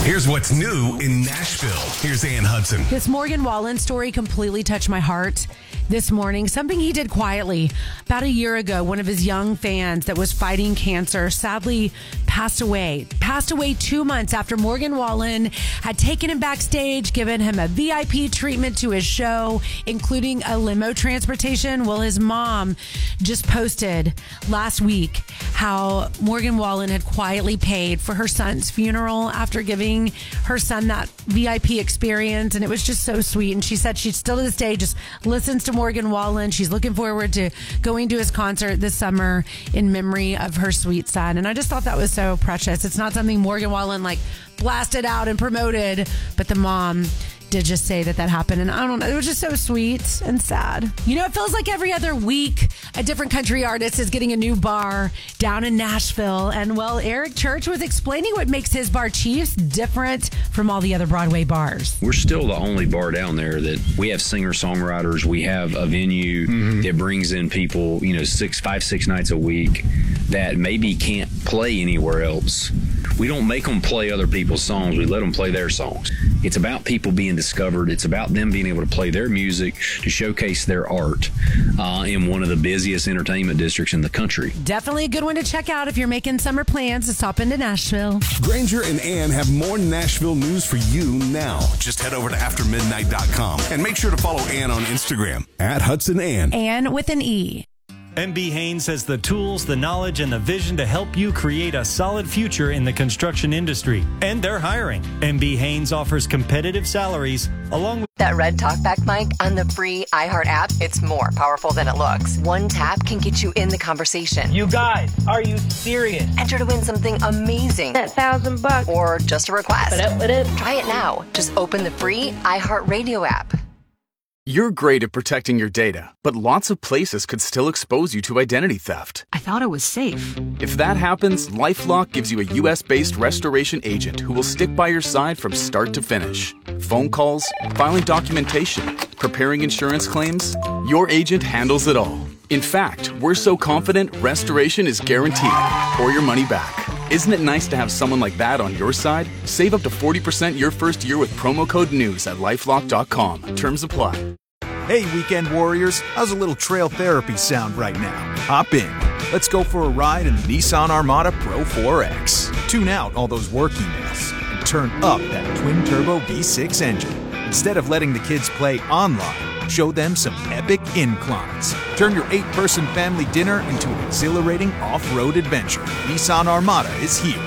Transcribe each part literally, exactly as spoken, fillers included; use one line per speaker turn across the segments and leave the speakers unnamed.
Here's what's new in Nashville. Here's Ann Hudson.
This Morgan Wallen story completely touched my heart this morning. Something he did quietly. About a year ago, one of his young fans that was fighting cancer sadly passed away. Passed away two months after Morgan Wallen had taken him backstage, given him a V I P treatment to his show, including a limo transportation. Well, his mom just posted last week how Morgan Wallen had quietly paid for her son's funeral after giving her son that V I P experience. And it was just so sweet. And she said she still to this day just listens to Morgan Wallen. She's looking forward to going to his concert this summer in memory of her sweet son. And I just thought that was so precious. It's not something Morgan Wallen like blasted out and promoted, but the mom did just say that that happened. And I don't know, it was just so sweet and sad. You know, it feels like every other week a different country artist is getting a new bar down in Nashville. And well, Eric Church was explaining what makes his bar, Chiefs, different from all the other Broadway bars.
We're still the only bar down there that we have singer-songwriters. We have a venue mm-hmm. that brings in people, you know, six, five, six nights a week that maybe can't play anywhere else. We don't make them play other people's songs. We let them play their songs. It's about people being discovered. It's about them being able to play their music to showcase their art uh, in one of the busiest entertainment districts in the country.
Definitely a good one to check out if you're making summer plans to stop into Nashville.
Granger and Ann have more Nashville news for you now. Just head over to after midnight dot com and make sure to follow Ann on Instagram at Hudson Ann.
Ann with an E.
M B Haynes has the tools, the knowledge, and the vision to help you create a solid future in the construction industry. And they're hiring. M B Haynes offers competitive salaries along with
that red talkback mic on the free iHeart app. It's more powerful than it looks. One tap can get you in the conversation.
You guys, are you serious?
Enter to win something amazing.
That thousand bucks.
Or just a request.
What up, what up?
Try it now. Just open the free iHeart Radio app.
You're great at protecting your data, but lots of places could still expose you to identity theft.
I thought it was safe.
If that happens, LifeLock gives you a U S-based restoration agent who will stick by your side from start to finish. Phone calls, filing documentation, preparing insurance claims, your agent handles it all. In fact, we're so confident restoration is guaranteed or your money back. Isn't it nice to have someone like that on your side? Save up to forty percent your first year with promo code NEWS at lifelock dot com. Terms apply.
Hey, weekend warriors, how's a little trail therapy sound right now? Hop in. Let's go for a ride in the Nissan Armada Pro four X. Tune out all those work emails and turn up that twin-turbo V six engine. Instead of letting the kids play online, show them some epic inclines. Turn your eight-person family dinner into an exhilarating off-road adventure. Nissan Armada is here.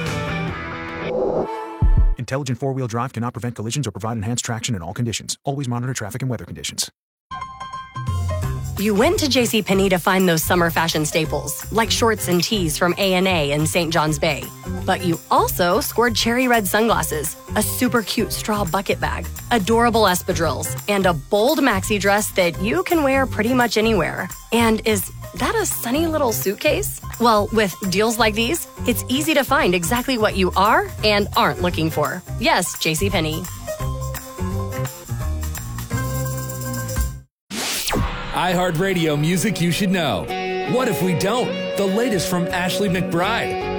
Intelligent four-wheel drive cannot prevent collisions or provide enhanced traction in all conditions. Always monitor traffic and weather conditions.
You went to JCPenney to find those summer fashion staples, like shorts and tees from A and A in Saint John's Bay. But you also scored cherry red sunglasses, a super cute straw bucket bag, adorable espadrilles, and a bold maxi dress that you can wear pretty much anywhere. And is that a sunny little suitcase? Well, with deals like these, it's easy to find exactly what you are and aren't looking for. Yes, JCPenney.
iHeartRadio music you should know. What if we don't? The latest from Ashley McBryde.